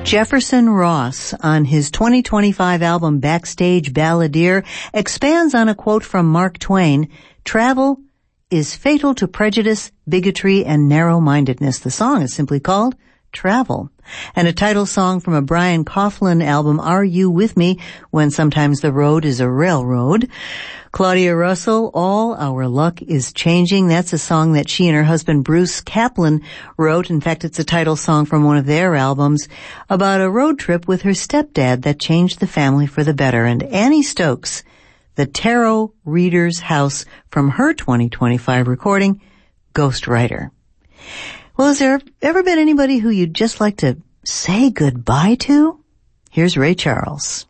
Jefferson Ross, on his 2025 album Backstage Balladeer, expands on a quote from Mark Twain: "Travel is fatal to prejudice, bigotry, and narrow-mindedness." The song is simply called Travel. And a title song from a Brian Coughlin album, Are You With Me When Sometimes the Road is a Railroad? Claudia Russell, All Our Luck is Changing. That's a song that she and her husband Bruce Kaplan wrote. In fact, it's a title song from one of their albums about a road trip with her stepdad that changed the family for the better. And Annie Stokes, The Tarot Reader's House, from her 2025 recording, Ghostwriter. Well, has there ever been anybody who you'd just like to say goodbye to? Here's Ray Charles.